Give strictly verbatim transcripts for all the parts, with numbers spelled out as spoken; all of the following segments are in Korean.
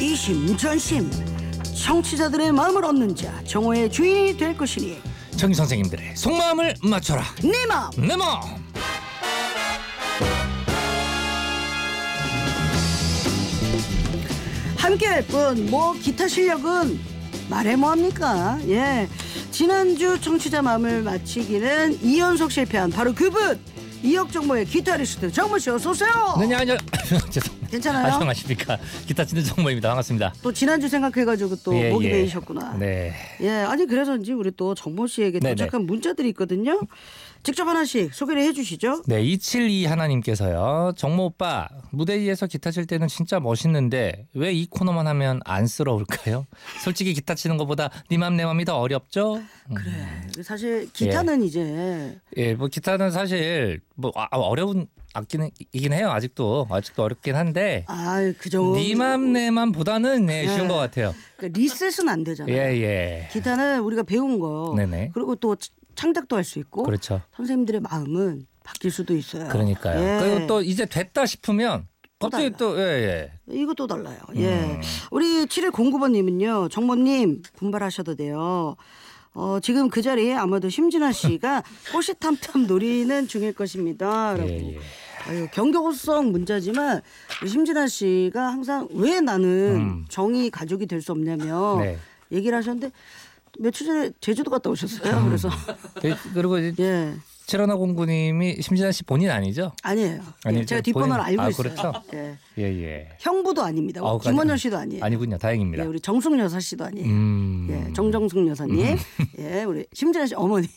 이심전심 청취자들의 마음을 얻는 자 정오의 주인이 될 것이니 정희 선생님들의 속마음을 맞춰라. 내 마음 내 마음. 함께할 분 뭐 기타 실력은 말해 뭐합니까. 예, 지난주 청취자 마음을 맞히기는 이 연속 실패한 바로 그분 이억 정모의 기타리스트 정모씨 어서오세요. 네, 안녕. 죄송합니다. 괜찮아요? 안녕하십니까. 기타 치는 정모입니다. 반갑습니다. 또 지난주 생각해가지고 또 예, 목이 예. 메이셨구나. 네. 예, 아니 그래서인지 우리 또 정모씨에게 네네. 도착한 문자들이 있거든요. 직접 하나씩 소개를 해주시죠. 네, 이칠이 하나님께서요. 정모 오빠 무대 위에서 기타 칠 때는 진짜 멋있는데 왜 이 코너만 하면 안쓰러울까요? 솔직히 기타 치는 것보다 네 맘 내 맘이 더 어렵죠? 그래, 사실 기타는 예. 이제 예, 뭐 기타는 사실 뭐 아, 어려운 악기이긴 해요. 아직도 아직도 어렵긴 한데 아 그죠. 네 맘 내 맘보다는 네, 쉬운 네. 것 같아요. 그러니까 리셋은 안 되잖아요. 예, 예. 기타는 우리가 배운 거, 네네. 그리고 또 창작도 할 수 있고, 그렇죠. 선생님들의 마음은 바뀔 수도 있어요. 그러니까요. 예. 그리고 또 이제 됐다 싶으면 또 갑자기 달라. 또 예, 예. 이것도 달라요. 예, 음. 우리 칠일공구 번님은요, 정모님 분발하셔도 돼요. 어, 지금 그 자리에 아마도 심진아 씨가 호시탐탐 노리는 중일 것입니다. 라고. 예, 예. 아유, 경고성 문자지만 우리 심진아 씨가 항상 왜 나는 음. 정이 가족이 될 수 없냐며 네. 얘기를 하셨는데 며칠 전에 제주도 갔다 오셨어요. 그래서 그- 그리고 이제 예. 칠원아 공구님이 심진아 씨 본인 아니죠? 아니에요. 아니, 예, 제가 저 뒷번호를 본인- 알고 아, 있어요. 그렇죠? 예. 예, 예. 형부도 아닙니다. 아우, 김원현 아니- 씨도 아니에요. 아니군요. 다행입니다. 예, 우리 정숙 여사 씨도 아니에요. 음. 예, 정정숙 여사님, 예, 우리 심진아 씨 어머니.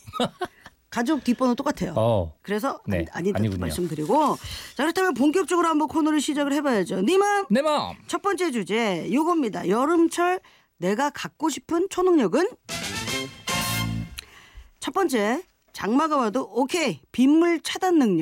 가족 뒷번호 똑같아요. 어. 그래서 네, 아니, 아니다 아니군요. 말씀드리고, 자 그렇다면 본격적으로 한번 코너를 시작을 해봐야죠. 니맘 내 마음. 첫 번째 주제 요겁니다. 여름철 내가 갖고 싶은 초능력은 첫 번째 장마가 와도 오케이 빗물 차단 능력.